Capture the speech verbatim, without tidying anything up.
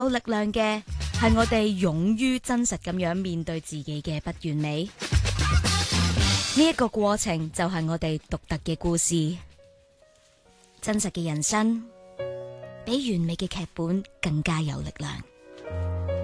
有力量嘅係我哋勇於真實咁樣面對自己嘅不完美。呢一個過程就係我哋獨特嘅故事。真實嘅人生比完美嘅劇本更加有力量。